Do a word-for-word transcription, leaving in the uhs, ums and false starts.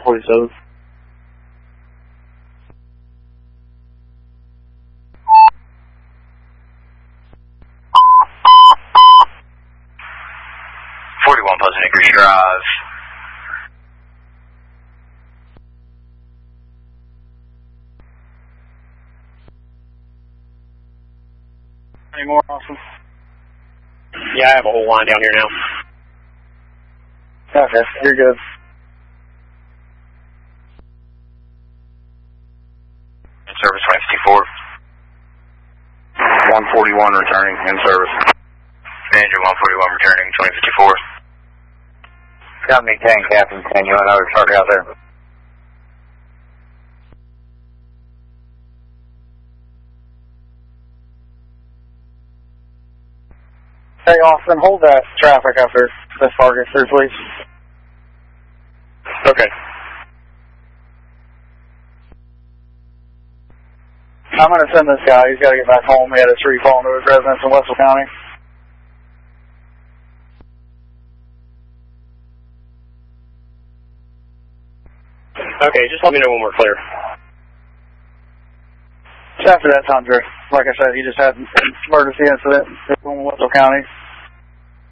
forty-seven. forty-one Pleasant Acres Drive. Any more, Austin? Yeah, I have a whole line down here now. Okay, you're good. In service twenty fifty-four. one forty-one returning, in service. Manager one forty-one returning, twenty fifty-four. Company ten, Captain ten, you want another truck out there? Hey, Austin, hold that traffic after this car gets through, please. Okay. I'm going to send this guy. He's got to get back home. He had a tree fall into his residence in Wetzel County. Okay, just let me know when we're clear. Just after that, Tundra. Like I said, he just had an emergency incident in Wetzel County.